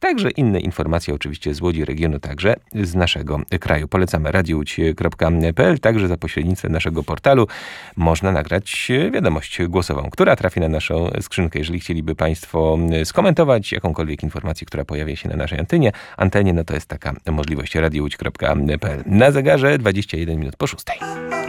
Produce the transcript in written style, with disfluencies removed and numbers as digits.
także inne informacje oczywiście z Łodzi, regionu, także z naszego kraju. Polecamy radiołódź.pl, także za pośrednictwem naszego portalu można nagrać wiadomość głosową, która trafi na naszą skrzynkę. Jeżeli chcieliby Państwo skomentować jakąkolwiek informację, która pojawia się na naszej antenie, no to jest taka możliwość radiołódź.pl. Na zegarze 21 minut po 6.